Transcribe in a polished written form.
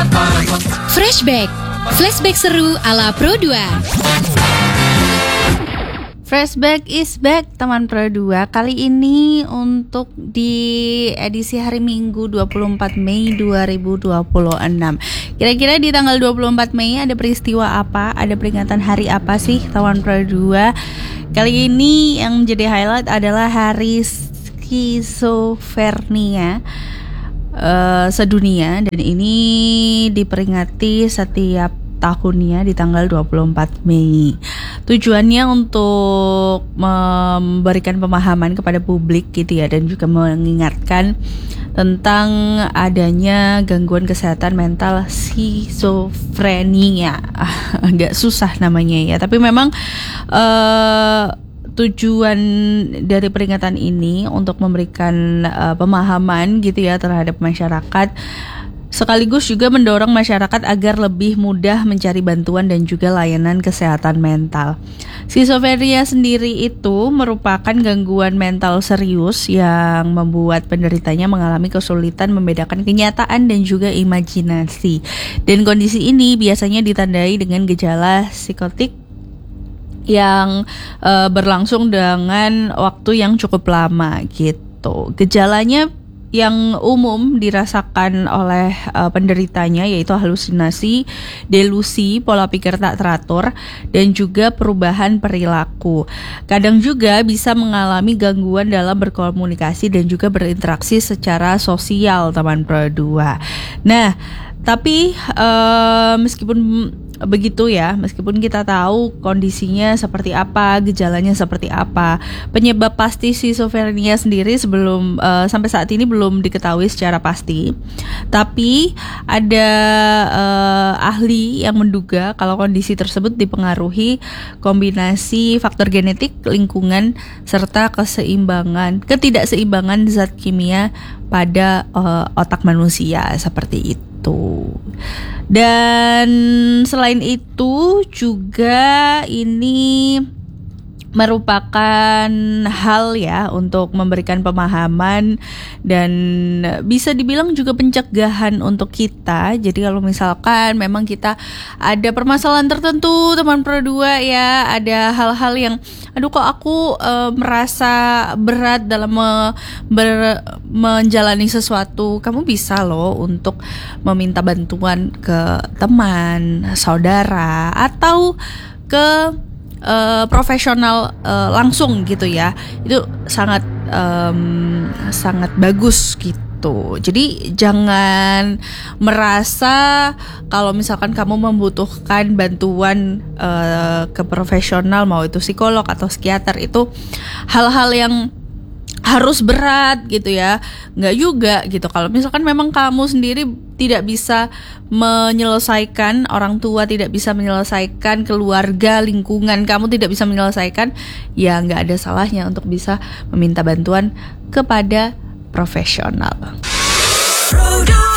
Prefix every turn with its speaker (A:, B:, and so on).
A: Flashback, flashback seru ala Pro 2.
B: Flashback is back teman Pro 2. Kali ini untuk di edisi hari Minggu 24 Mei 2026. Kira-kira di tanggal 24 Mei ada peristiwa apa? Ada peringatan hari apa sih teman Pro 2? Kali ini yang menjadi highlight adalah hari skizofrenia sedunia, dan ini diperingati setiap tahunnya di tanggal 24 Mei. Tujuannya untuk memberikan pemahaman kepada publik gitu ya, dan juga mengingatkan tentang adanya gangguan kesehatan mental skizofrenia. Agak susah namanya ya, tapi memang tujuan dari peringatan ini untuk memberikan pemahaman gitu ya terhadap masyarakat, sekaligus juga mendorong masyarakat agar lebih mudah mencari bantuan dan juga layanan kesehatan mental. Skizofrenia sendiri itu merupakan gangguan mental serius yang membuat penderitanya mengalami kesulitan membedakan kenyataan dan juga imajinasi. Dan kondisi ini biasanya ditandai dengan gejala psikotik yang berlangsung dengan waktu yang cukup lama gitu. Gejalanya yang umum dirasakan oleh penderitanya yaitu halusinasi, delusi, pola pikir tak teratur, dan juga perubahan perilaku. Kadang juga bisa mengalami gangguan dalam berkomunikasi dan juga berinteraksi secara sosial teman Pro 2. Nah, tapi meskipun begitu ya, meskipun kita tahu kondisinya seperti apa, gejalanya seperti apa, penyebab pasti skizofrenia sendiri sampai saat ini belum diketahui secara pasti. Tapi ada ahli yang menduga kalau kondisi tersebut dipengaruhi kombinasi faktor genetik, lingkungan, serta ketidakseimbangan zat kimia pada otak manusia seperti itu. Dan selain itu juga ini merupakan hal ya untuk memberikan pemahaman dan bisa dibilang juga pencegahan untuk kita. Jadi kalau misalkan memang kita ada permasalahan tertentu teman Pro 2 ya, ada hal-hal yang aduh kok aku merasa berat dalam menjalani sesuatu, kamu bisa loh untuk meminta bantuan ke teman, saudara, atau ke profesional langsung gitu ya. Itu sangat bagus gitu. Jadi jangan merasa kalau misalkan kamu membutuhkan bantuan ke profesional, mau itu psikolog atau psikiater, itu hal-hal yang harus berat gitu ya. Enggak juga gitu. Kalau misalkan memang kamu sendiri tidak bisa menyelesaikan, orang tua tidak bisa menyelesaikan, keluarga, lingkungan kamu tidak bisa menyelesaikan, ya enggak ada salahnya untuk bisa meminta bantuan kepada profesional.